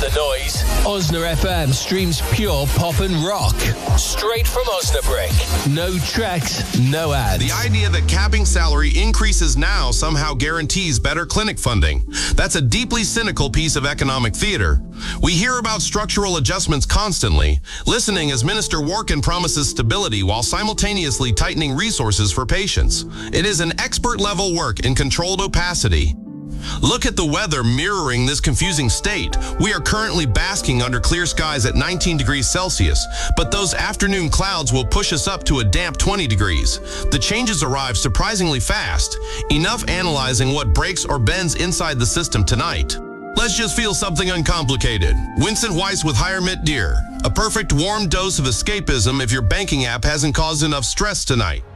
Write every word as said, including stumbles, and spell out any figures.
the noise. Osna F M streams pure pop and rock. Straight from Osnabrück. No tracks, no ads. The idea that capping salary increases now somehow guarantees better clinic funding. That's a deeply cynical piece of economic theater. We hear about structural adjustments constantly, listening as Minister Warkin promises stability while simultaneously tightening resources for patients. It is an expert-level work in controlled opacity. Look at the weather mirroring this confusing state. We are currently basking under clear skies at nineteen degrees Celsius, but those afternoon clouds will push us up to a damp twenty degrees. The changes arrive surprisingly fast. Enough analyzing what breaks or bends inside the system tonight. Let's just feel something uncomplicated. Vincent Weiss with Higher Mit Deer. A perfect warm dose of escapism if your banking app hasn't caused enough stress tonight.